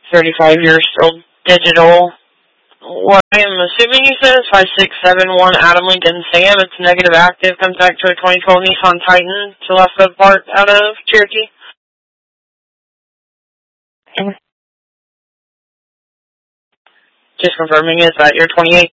35 years still digital. What I am assuming you said is 5671 Adam Lincoln Sam. It's negative active. Comes back to a 2012 Nissan Titan to left the part out of Cherokee. Just confirming, is that your 28?